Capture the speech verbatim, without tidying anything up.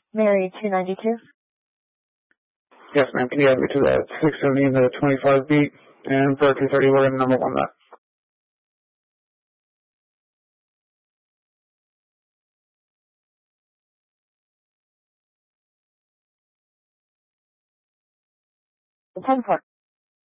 Mary two ninety-two. Yes, ma'am. Can you add me to that six seventy and the twenty-five beat? And for two thirty, we're in number one that. ten four.